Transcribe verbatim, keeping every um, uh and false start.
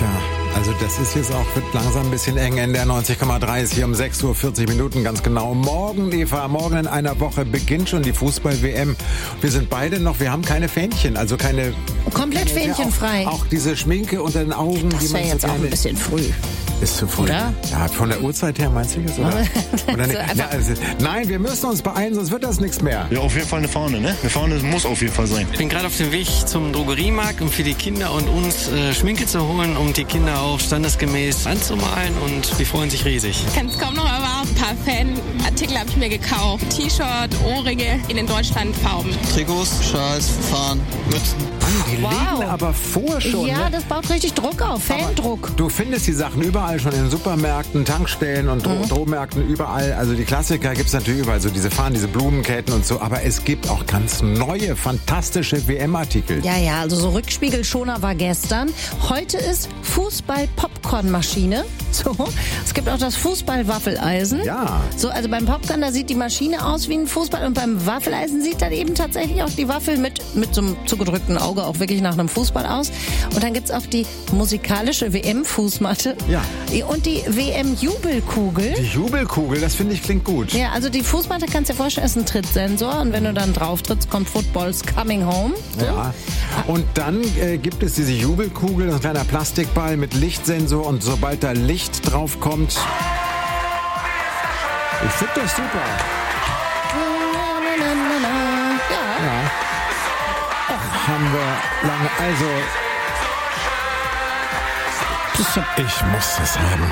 Tja, also das ist jetzt auch, wird langsam ein bisschen eng. N D R neunzig Komma drei ist hier um sechs Uhr vierzig Minuten ganz genau. Morgen, Eva, morgen in einer Woche beginnt schon die Fußball-W M. Wir sind beide noch, wir haben keine Fähnchen, also keine... Komplett fähnchenfrei. Ja, auch, auch diese Schminke unter den Augen. Das wäre jetzt so auch ein bisschen früh. Ist zu früh. Oder? Ja, von der Uhrzeit her meinst du jetzt, oder? oder nicht? Ja, also, nein, wir müssen uns beeilen, sonst wird das nichts mehr. Ja, auf jeden Fall eine Fahne, ne? Eine Fahne muss auf jeden Fall sein. Ich bin gerade auf dem Weg zum Drogeriemarkt, um für die Kinder und uns äh, Schminke zu holen, um die Kinder auch standesgemäß anzumalen, und die freuen sich riesig. Ich kann es kaum noch erwarten. Ein paar Fanartikel habe ich mir gekauft. T-Shirt, Ohrringe in den Deutschlandfarben. Trikots, Schals, Fahnen, Mützen. Mann, die Wow. liegen aber vor schon. Ja, ne? das baut richtig Druck auf, Fandruck. Du findest die Sachen überall schon in Supermärkten, Tankstellen und Dro- Mhm. Drohmärkten, überall. Also die Klassiker gibt es natürlich überall, so diese Fahnen, diese Blumenketten und so. Aber es gibt auch ganz neue, fantastische W M-Artikel. Ja, ja, also so Rückspiegelschoner war gestern. Heute ist Fußball-Popcorn-Maschine. So, es gibt auch das Fußball-Waffeleisen. Ja. So, also beim Popcorn, da sieht die Maschine aus wie ein Fußball, und beim Waffeleisen sieht dann eben tatsächlich auch die Waffel mit, mit so einem zugedrückten Auge auch wirklich nach einem Fußball aus. Und dann gibt's auch die musikalische W M-Fußmatte. Ja. Und die W M-Jubelkugel. Die Jubelkugel, das finde ich klingt gut. Ja, also die Fußmatte, kannst du dir vorstellen, ist ein Trittsensor, und wenn du dann drauf trittst, kommt Football's Coming Home. So. Ja. Und dann äh, gibt es diese Jubelkugel, das ist ein kleiner Plastikball mit Lichtsensor, und sobald da Licht drauf kommt, ich finde das super. Ja. Ja. Och, haben wir lange, also ich muss das haben.